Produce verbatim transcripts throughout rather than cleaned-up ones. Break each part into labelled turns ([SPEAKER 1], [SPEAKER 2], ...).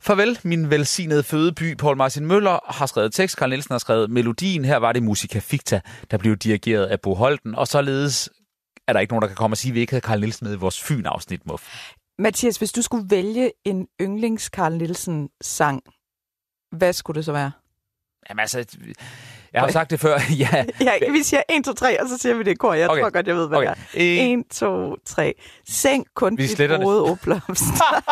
[SPEAKER 1] Farvel, min velsignede fødeby. Poul Martin Møller har skrevet tekst, Carl Nielsen har skrevet melodien. Her var det Musica Ficta, der blev dirigeret af Bo Holten. Og således er der ikke nogen, der kan komme og sige, at vi ikke havde Carl Nielsen med i vores Fyn-afsnit, Muff.
[SPEAKER 2] Mathias, hvis du skulle vælge en yndlings Carl Nielsen-sang, hvad skulle det så være?
[SPEAKER 1] Jamen altså, jeg har jo sagt det før. ja.
[SPEAKER 2] ja, vi siger en, to, tre, og så siger vi det i kor. Jeg okay. tror godt, jeg ved, hvad okay. det er. en, to, tre. Sænk kun
[SPEAKER 1] vi
[SPEAKER 2] dit hoved, o blomst.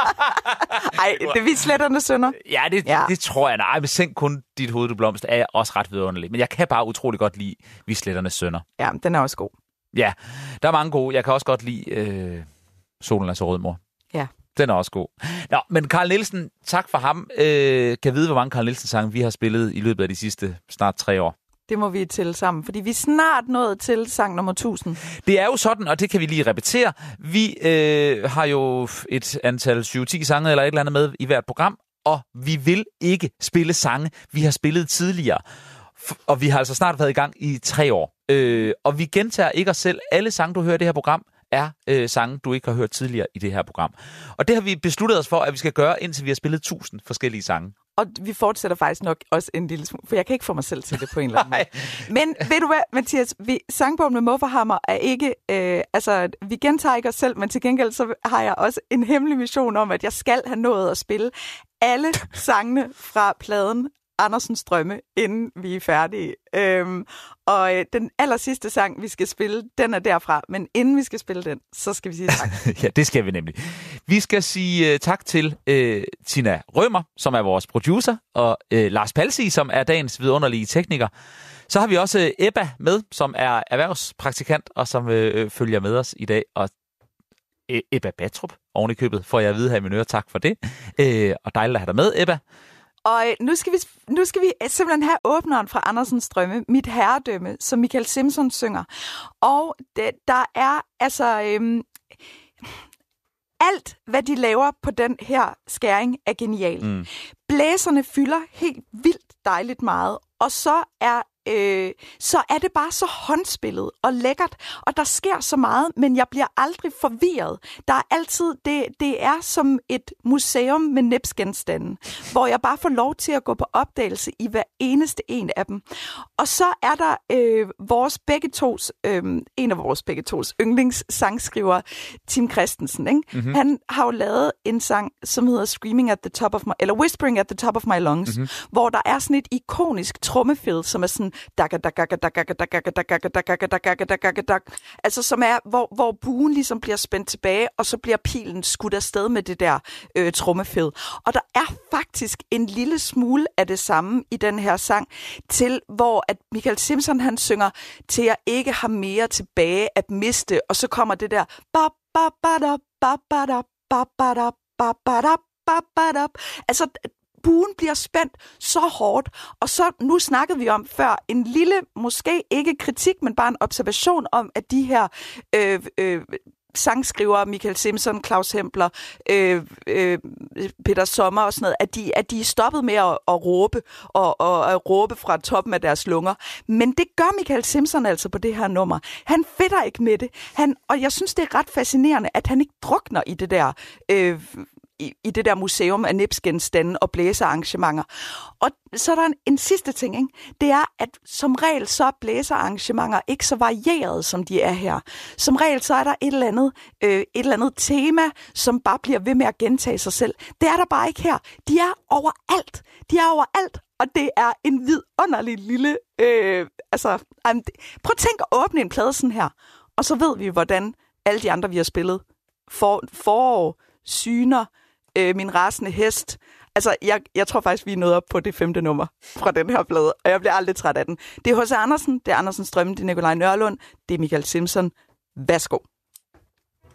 [SPEAKER 2] Ej, det er vi sletterne sønner.
[SPEAKER 1] Ja, det, ja. det tror jeg. Nej, men sænk kun dit hoved, du blomst, er også ret vidunderligt. Men jeg kan bare utrolig godt lide vi sletternes sønner.
[SPEAKER 2] Ja, den er også god.
[SPEAKER 1] Ja, der er mange gode. Jeg kan også godt lide øh, Solen er så rød, mor.
[SPEAKER 2] Ja.
[SPEAKER 1] Den er også god. Nå, men Carl Nielsen, tak for ham. Øh, kan vide, hvor mange Carl Nielsen-sange vi har spillet i løbet af de sidste snart tre år.
[SPEAKER 2] Det må vi tælle sammen, fordi vi er snart nået til sang nummer tusind.
[SPEAKER 1] Det er jo sådan, og det kan vi lige repetere. Vi øh, har jo et antal syv ti sange eller et eller andet med i hvert program, og vi vil ikke spille sange, vi har spillet tidligere. Og vi har altså snart været i gang i tre år. Øh, og vi gentager ikke os selv. Alle sange, du hører i det her program, er øh, sange, du ikke har hørt tidligere i det her program. Og det har vi besluttet os for, at vi skal gøre, indtil vi har spillet tusind forskellige sange.
[SPEAKER 2] Og vi fortsætter faktisk nok også en lille smule, for jeg kan ikke få mig selv til det på en eller anden måde. Men ved du hvad, Mathias, vi, sangbogen med Mufferhammer er ikke, øh, altså vi gentager ikke os selv, men til gengæld så har jeg også en hemmelig mission om, at jeg skal have nået at spille alle sangene fra pladen Andersens Drømme, inden vi er færdige. Øhm, og øh, den aller sidste sang, vi skal spille, den er derfra. Men inden vi skal spille den, så skal vi sige tak.
[SPEAKER 1] Ja, det skal vi nemlig. Vi skal sige uh, tak til uh, Tina Rømer, som er vores producer, og uh, Lars Palsi, som er dagens vidunderlige tekniker. Så har vi også uh, Ebba med, som er erhvervspraktikant, og som uh, følger med os i dag. Og uh, Ebba Batrup, oven i købet, får jeg at vide her i min øre. Tak for det. Uh, og dejligt at have dig med, Ebba.
[SPEAKER 2] Og nu skal, vi, nu skal vi simpelthen have åbneren fra Andersens Drømme, Mit Herredømme, som Michael Simpson synger. Og det, der er altså øhm, alt, hvad de laver på den her skæring, er genialt. Mm. Blæserne fylder helt vildt dejligt meget, og så er Øh, så er det bare så håndspillet og lækkert, og der sker så meget, men jeg bliver aldrig forvirret. Der er altid, det, det er som et museum med nipsgenstande, hvor jeg bare får lov til at gå på opdagelse i hver eneste en af dem. Og så er der øh, vores begge tos, øh, en af vores begge tos yndlingssangskriver, Tim Christensen, ikke? Mm-hmm. Han har jo lavet en sang, som hedder Screaming at the top of my, eller Whispering at the top of my lungs, mm-hmm. hvor der er sådan et ikonisk trommefed, som er sådan altså som er, hvor, hvor buen ligesom bliver spændt tilbage, og så bliver pilen skudt afsted med det der øh, trommefed. Og der er faktisk en lille smule af det samme i den her sang, til hvor at Michael Simpson han synger til jeg ikke har mere tilbage at miste, og så kommer det der altså buen bliver spændt så hårdt, og så, nu snakkede vi om før, en lille, måske ikke kritik, men bare en observation om, at de her øh, øh, sangskrivere, Michael Simpson, Claus Hempler, øh, øh, Peter Sommer og sådan noget, at de, at de er stoppet med at, at råbe, og, og at råbe fra toppen af deres lunger. Men det gør Michael Simpson altså på det her nummer. Han fedter ikke med det. Han, og jeg synes, det er ret fascinerende, at han ikke drukner i det der øh, I, i det der museum af nipsgenstande og blæsearrangementer. Og så er der en, en sidste ting, ikke? Det er, at som regel så er blæsearrangementer ikke så varieret, som de er her. Som regel så er der et eller andet, øh, et eller andet tema, som bare bliver ved med at gentage sig selv. Det er der bare ikke her. De er overalt. De er overalt, og det er en vidunderlig lille... Øh, altså, um, prøv at tænke at åbne en plade sådan her, og så ved vi, hvordan alle de andre, vi har spillet, for, forår, syner, Øh, min rasende hest. Altså, jeg, jeg tror faktisk, vi er nået op på det femte nummer fra den her plade, og jeg bliver aldrig træt af den. Det er H C Andersen, det er Andersens Drømme, det er Nikolaj Nørlund, det er Michael Simpson. Værsgo.